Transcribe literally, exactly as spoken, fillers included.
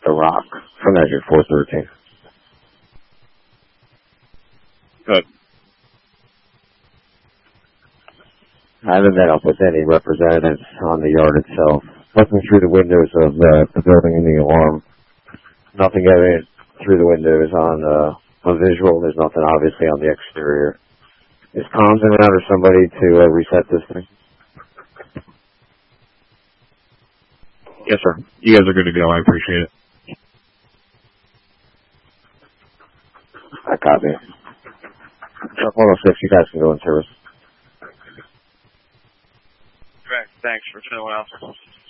The Rock from Exit four thirteen. Good. I haven't met up with any representatives on the yard itself. Looking through the windows of uh, the building and the alarm. Nothing evident through the windows on uh, on visual. There's nothing obviously on the exterior. Is comms in around or somebody to uh, reset this thing? Yes, sir. You guys are good to go. I appreciate it. I copy. Truck one oh six, you guys can go in service. Correct. Thanks for filling out.